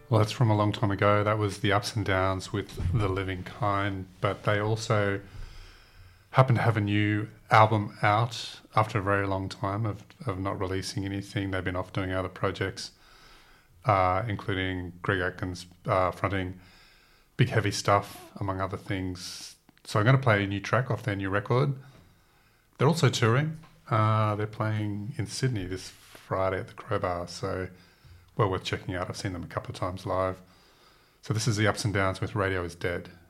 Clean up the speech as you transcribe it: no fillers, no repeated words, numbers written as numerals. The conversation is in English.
Well, that's from a long time ago. That was the Ups and Downs with The Living Kind, but they also happen to have a new album out after a very long time of not releasing anything. They've been off doing other projects, including Greg Atkins fronting Big Heavy Stuff, among other things. So I'm going to play a new track off their new record. They're also touring. They're playing in Sydney this Friday at the Crowbar, so well worth checking out. I've seen them a couple of times live. So this is the Ups and Downs with Radio is Dead.